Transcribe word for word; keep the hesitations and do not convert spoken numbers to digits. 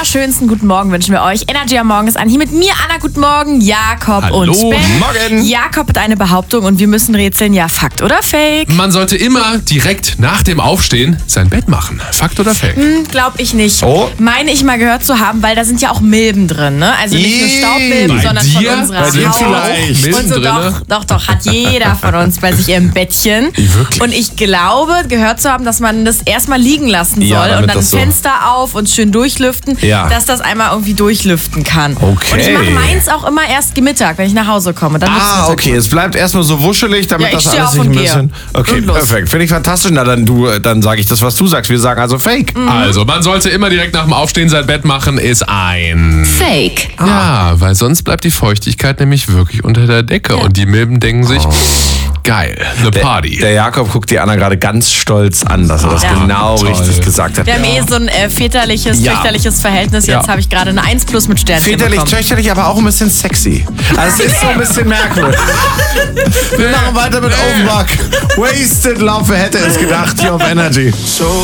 wunderschönsten guten Morgen wünschen wir euch. Energy am Morgen ist an. Hier mit mir, Anna, guten Morgen, Jakob Hallo, und Ben. Morgen. Jakob hat eine Behauptung und wir müssen rätseln, ja, Fakt oder Fake? Man sollte immer direkt nach dem Aufstehen sein Bett machen. Fakt oder Fake? Hm, glaub ich nicht. Oh. Meine ich mal gehört zu haben, weil da sind ja auch Milben drin, ne? Also nicht nur Ih, Staubmilben, bei sondern dir? von unserer Bei dir Haut. vielleicht Milben Und so, drinne? doch, doch, doch, hat jeder von uns bei sich im Bettchen. Wirklich? Und ich glaube, gehört zu haben, dass man das erstmal liegen lassen soll Ja, damit und dann das so- Fenster auf und schön durchlüften, Ja. dass das einmal irgendwie durchlüften kann. Okay. Und ich mache meins auch immer erst Mittag, wenn ich nach Hause komme. Dann wird's Ah, Mittag. okay, es bleibt erstmal so wuschelig, damit Ja, ich das steh alles auf sich ein und bisschen... gehe. Okay, Und los. perfekt. Finde ich fantastisch. Na, dann, du, dann sage ich das, was du sagst. Wir sagen also Fake. Also, man sollte immer direkt nach dem Aufstehen sein Bett machen, ist ein... Fake. Ja, weil sonst bleibt die Feuchtigkeit nämlich wirklich unter der Decke und die Milben denken sich, geil, eine Party. Der Jakob guckt die Anna gerade ganz stolz an, dass er das Ja. genau Toll. richtig gesagt hat. Wir haben eh so ein äh, väterliches, Ja. töchterliches Verhältnis. Jetzt Ja. habe ich gerade eine eins plus mit Sternchen Väterlich, bekommen. töchterlich, aber auch ein bisschen sexy. Also es ist so ein bisschen merkwürdig. Wir machen weiter mit Offenbach. Wasted Love, wer hätte es gedacht, hier auf Energy. So